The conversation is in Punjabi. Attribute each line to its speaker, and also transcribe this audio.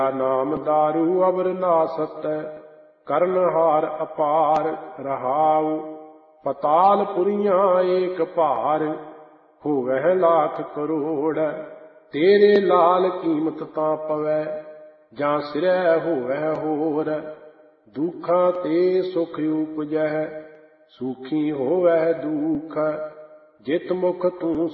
Speaker 1: ਨਾਮ ਦਾਰੂ ਅਵਰ ਨਾਸਤੈ, ਕਰਨ ਹਾਰ ਅਪਾਰ ਰਹਾਉ। ਪਤਾਲ ਪੁਰੀਆਂ ਏਕ ਭਾਰ, ਹੋਵਹਿ ਲਾਖ ਕਰੋੜ। ਤੇਰੇ ਲਾਲ ਕੀਮਤ ਤਾਂ ਪਵੈ, ਜਾਂ ਸਿਰੈ ਹੋਵੈ ਹੋਰ। ਦੁਖਾਂ ਤੇ ਸੁਖ ਉਪਜੈ, ਸੁਖੀ ਹੋਵੈ ਦੁਖ। ਜਿਤ ਮੁਖ ਤੂੰ